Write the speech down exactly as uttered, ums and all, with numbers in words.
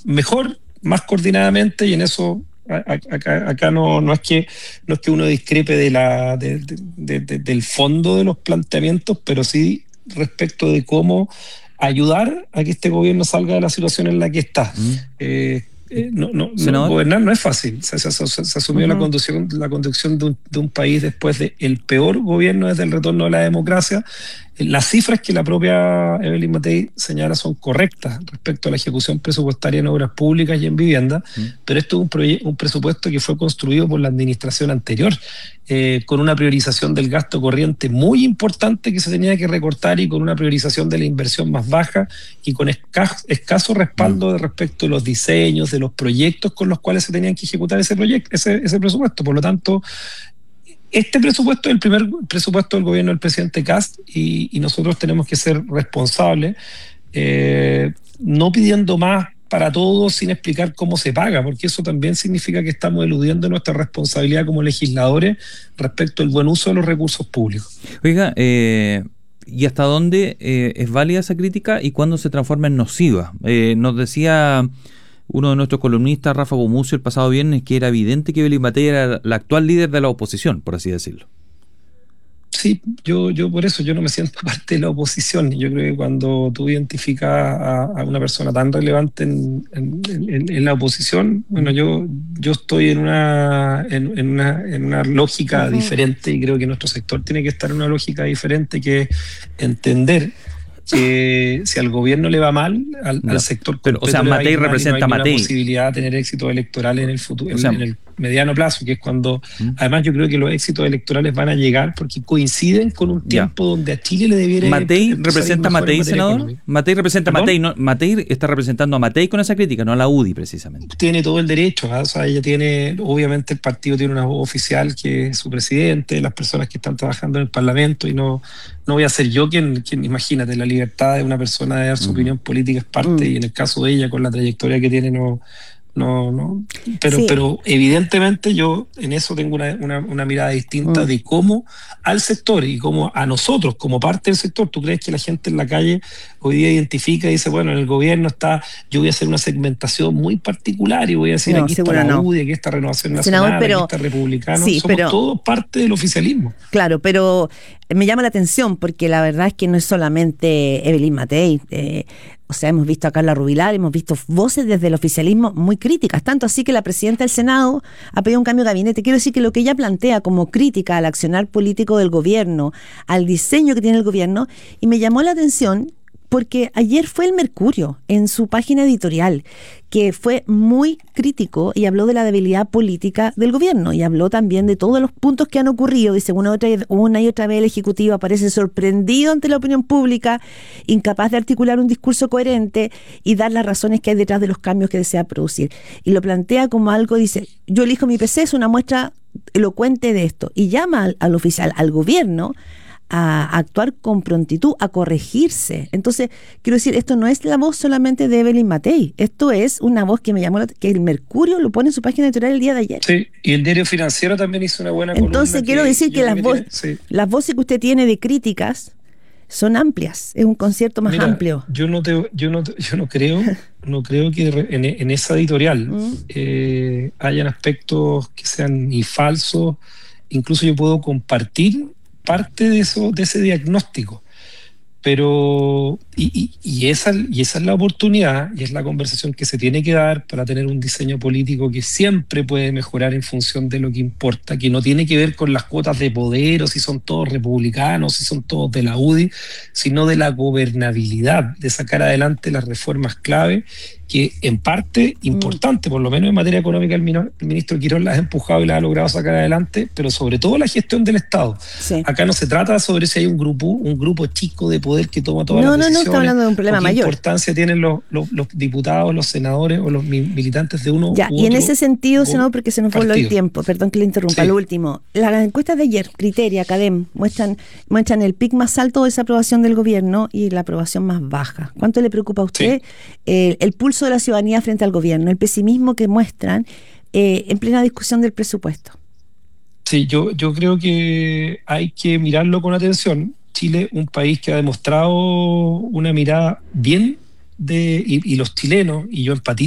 mejor, más coordinadamente, y en eso acá, acá no, no es que no es que uno discrepe de la, de, de, de, de, del fondo de los planteamientos, pero sí respecto de cómo ayudar a que este gobierno salga de la situación en la que está. Mm. Eh, Eh, no, no, no, gobernar no es fácil. Se, se, se, se asumió uh-huh. la conducción, la conducción de, un, de un país después del peor gobierno desde el retorno de la democracia. Las cifras que la propia Evelyn Matei señala son correctas respecto a la ejecución presupuestaria en obras públicas y en vivienda, uh-huh. pero esto es un, proye- un presupuesto que fue construido por la administración anterior, eh, con una priorización del gasto corriente muy importante que se tenía que recortar y con una priorización de la inversión más baja y con escaso, escaso respaldo uh-huh. de respecto a los diseños, de los proyectos con los cuales se tenían que ejecutar ese proyecto, ese, ese presupuesto. Por lo tanto, este presupuesto es el primer presupuesto del gobierno del presidente Kast y, y nosotros tenemos que ser responsables, eh, no pidiendo más para todos sin explicar cómo se paga, porque eso también significa que estamos eludiendo nuestra responsabilidad como legisladores respecto al buen uso de los recursos públicos. Oiga, eh... ¿y hasta dónde eh, es válida esa crítica y cuándo se transforma en nociva? Eh, nos decía uno de nuestros columnistas, Rafa Gumucio, el pasado viernes, que era evidente que Evelyn Matei era la actual líder de la oposición, por así decirlo. Sí, yo, yo por eso yo no me siento parte de la oposición. Yo creo que cuando tú identificas a, a una persona tan relevante en, en, en, en la oposición, bueno, yo, yo estoy en una, en, en una, en una lógica uh-huh. diferente, y creo que nuestro sector tiene que estar en una lógica diferente, que es entender que si al gobierno le va mal, al, no, al sector pero, o sea, Matei representa a no hay Matei. Una posibilidad de tener éxitos electorales en el futuro, o sea, en el mediano plazo, que es cuando, ¿Mm? además yo creo que los éxitos electorales van a llegar porque coinciden con un tiempo ya. donde a Chile le debiera... ¿Matei representa a Matei, senador? Económica. ¿Matei representa a Matei? No, Matei está representando a Matei con esa crítica, no a la U D I precisamente. Tiene todo el derecho, ¿eh? O sea, ella tiene, obviamente el partido tiene una voz oficial que es su presidente, las personas que están trabajando en el Parlamento, y no, no voy a ser yo quien, quien, imagínate, la libertad de una persona de dar su mm. opinión política es parte, mm. y en el caso de ella, con la trayectoria que tiene, no... No, no, pero, sí. pero evidentemente yo en eso tengo una, una, una mirada distinta mm. de cómo al sector y cómo a nosotros como parte del sector. ¿Tú crees que la gente en la calle hoy día identifica y dice, bueno, en el gobierno está, yo voy a hacer una segmentación muy particular y voy a decir, no, aquí está la no. U D I, aquí está Renovación Nacional, Senador, pero, aquí está Republicano? Sí, somos pero, todos parte del oficialismo. Claro, pero me llama la atención porque la verdad es que no es solamente Evelyn Matei. Eh, O sea, hemos visto a Carla Rubilar, hemos visto voces desde el oficialismo muy críticas, tanto así que la presidenta del Senado ha pedido un cambio de gabinete. Quiero decir que lo que ella plantea como crítica al accionar político del gobierno, al diseño que tiene el gobierno, y me llamó la atención porque ayer fue el Mercurio en su página editorial, que fue muy crítico y habló de la debilidad política del gobierno y habló también de todos los puntos que han ocurrido. Dice, una, otra, una y otra vez el Ejecutivo aparece sorprendido ante la opinión pública, incapaz de articular un discurso coherente y dar las razones que hay detrás de los cambios que desea producir. Y lo plantea como algo, dice, yo elijo mi P C, es una muestra elocuente de esto, y llama al, al oficial, al gobierno, a actuar con prontitud, a corregirse. Entonces, quiero decir, esto no es la voz solamente de Evelyn Matei, esto es una voz que me llamó, la, que el Mercurio lo pone en su página editorial el día de ayer. Sí, y el Diario Financiero también hizo una buena columna. Entonces, quiero que decir que las, vo- sí. las voces que usted tiene de críticas son amplias, es un concierto más Mira, amplio. Yo no, te, yo no, yo no creo, no creo que en, en esa editorial mm. eh, hayan aspectos que sean ni falsos. Incluso yo puedo compartir parte de eso, de ese diagnóstico, pero y, y, y, esa, y esa es la oportunidad y es la conversación que se tiene que dar para tener un diseño político que siempre puede mejorar en función de lo que importa, que no tiene que ver con las cuotas de poder o si son todos republicanos, si son todos de la U D I, sino de la gobernabilidad, de sacar adelante las reformas clave que en parte importante, por lo menos en materia económica el ministro Quirós las ha empujado y las ha logrado sacar adelante, pero sobre todo la gestión del Estado. Sí. Acá no se trata sobre si hay un grupo un grupo chico de poder que toma todas no, las decisiones. No, no, está hablando de un problema mayor. ¿Qué importancia tienen los, los, los diputados, los senadores o los militantes de uno ya, u y otro en ese sentido, senador, porque se nos voló el partido. tiempo, perdón que le interrumpa, sí. Lo último. Las encuestas de ayer, Criteria, Academ, muestran, muestran el pic más alto de desaprobación del gobierno y la aprobación más baja. ¿Cuánto le preocupa a usted sí. el, el pulso de la ciudadanía frente al gobierno, el pesimismo que muestran eh, en plena discusión del presupuesto? Sí, yo, yo creo que hay que mirarlo con atención. Chile, un país que ha demostrado una mirada bien de, y, y los chilenos, y yo empatizo